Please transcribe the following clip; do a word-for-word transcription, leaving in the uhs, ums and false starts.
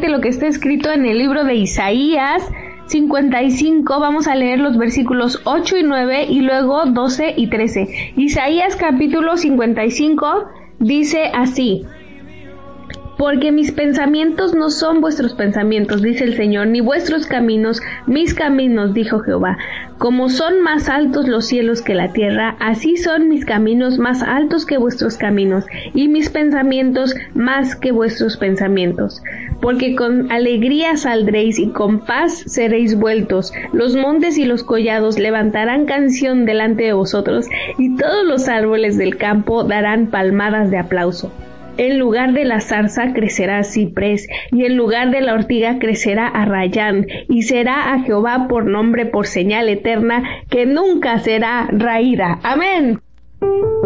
Fíjate lo que está escrito en el libro de Isaías cincuenta y cinco, vamos a leer los versículos ocho y nueve y luego doce y trece. Isaías capítulo cincuenta y cinco dice así: porque mis pensamientos no son vuestros pensamientos, dice el Señor, ni vuestros caminos, mis caminos, dijo Jehová. Como son más altos los cielos que la tierra, así son mis caminos más altos que vuestros caminos, y mis pensamientos más que vuestros pensamientos. Porque con alegría saldréis y con paz seréis vueltos. Los montes y los collados levantarán canción delante de vosotros, y todos los árboles del campo darán palmadas de aplauso. En lugar de la zarza crecerá ciprés, y en lugar de la ortiga crecerá arrayán, y será a Jehová por nombre, por señal eterna, que nunca será raída. Amén.